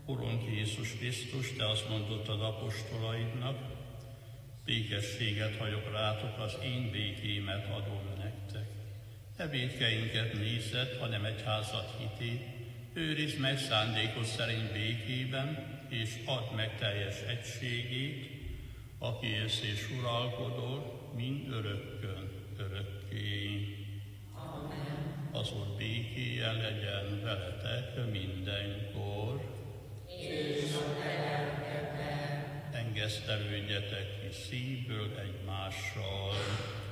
Urunk Jézus Krisztus, Te azt mondottad apostolaidnak, békességet hagyok rátok, az én békémet adom nektek. Ne vétkeinket nézed, hanem egyházat hitét, őrizd meg szándékod szerint békében, és add meg teljes egységét, aki élsz és uralkodol, mind örökkön, örökké. Amen. Az Úr békéje legyen veletek mindenkor. És a te lelkedben. Engesztelődjetek ki szívből egymással.